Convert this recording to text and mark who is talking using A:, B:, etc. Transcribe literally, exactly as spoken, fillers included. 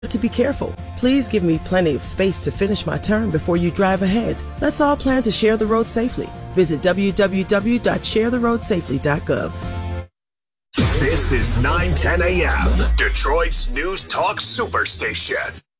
A: to be careful. Please give me plenty of space to finish my turn before you drive ahead. Let's all plan to share the road safely. Visit w w w dot share the road safely dot gov.
B: This is nine ten a.m., Detroit's News Talk Superstation.